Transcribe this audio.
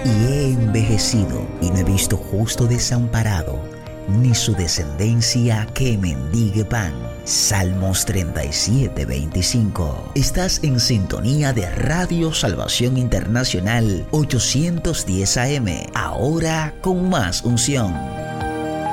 y he envejecido y no he visto justo desamparado, ni su descendencia que mendigue pan. Salmos 37:25. Estás en sintonía de Radio Salvación Internacional 810 AM, ahora con más unción.